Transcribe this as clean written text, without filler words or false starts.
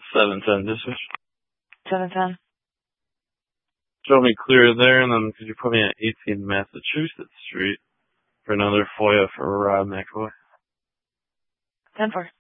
710 dispatch. 710. Show me clear there, and then could you put me at 18 Massachusetts Street for another FOIA for Rob McCoy? 10-4.